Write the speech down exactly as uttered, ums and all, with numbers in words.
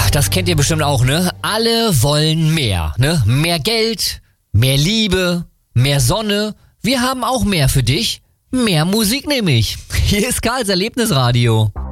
das kennt ihr bestimmt auch, ne? Alle wollen mehr, ne? Mehr Geld, mehr Liebe, mehr Sonne. Wir haben auch mehr für dich. Mehr Musik nämlich. Hier ist Karls Erlebnisradio.